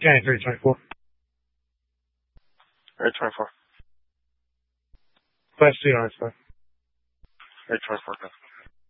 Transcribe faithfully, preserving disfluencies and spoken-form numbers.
January three, twenty-four. eight twenty-four. Class C on its way. eight twenty-four.